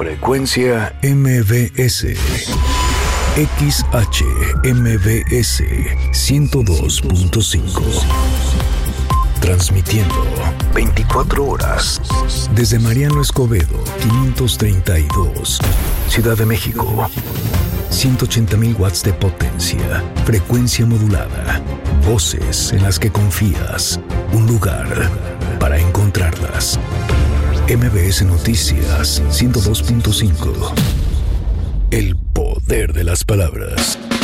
Frecuencia MBS. XHMBS 102.5. Transmitiendo 24 horas desde Mariano Escobedo 532, Ciudad de México. 180,000 watts de potencia, frecuencia modulada, voces en las que confías, un lugar para encontrarlas. MBS Noticias 102.5. El poder de las palabras.